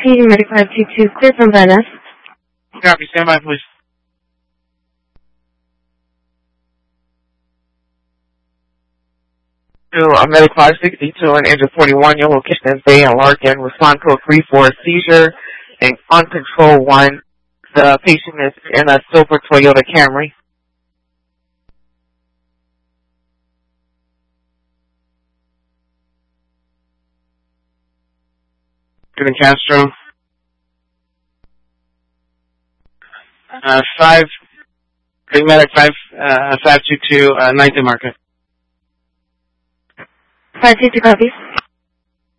Medic 522, clear from Van Ness. Copy, stand by, please. To Medic 562 and Engine 41, your location is Bay and Larkin. Respond code 3 for a seizure and on control 1. The patient is in a silver Toyota Camry. Good in Castro. Medic 522, 9th Market. 522 copies.